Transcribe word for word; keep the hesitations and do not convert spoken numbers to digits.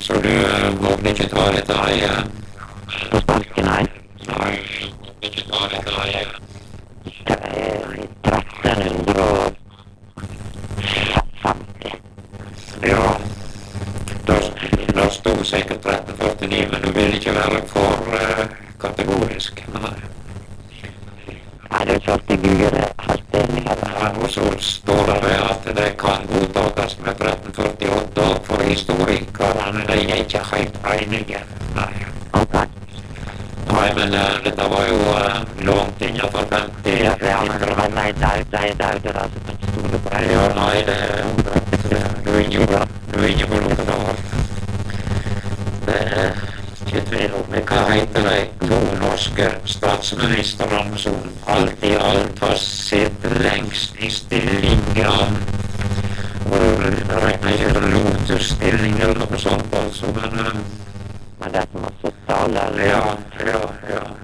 Så du uh, vågner ikke ta dette eiet? På sparken, nei. Nei, du vågner ikke ta dette eiet. tretten femti. Ja, da, da stod sikkert tretten førtini, men du vil ikke være for uh, kategorisk. Nei. Nei, det er ikke alltid Gud er helt enig heller. Ja, og så står det at det kan godtages med tretten førtiåtte, og for historikerne de er ikke helt enige. Nei. Ok. Nei, men uh, dette var jo uh, lånt innenfor femti. Ja, ja, men det var nei, nei, nei, nei, det er altså ikke stole på det. Ja, nei, det er du er ikke bra. Du er ikke på noe da. Det er ikke tvil om. Hva heter de to norske statsministerne som alt i alt har sett lengst i stillingen? Og det regner ikke Lotus-stilling eller noe sånt, altså, men... Men det er som har sett alle, eller? Ja, ja, ja.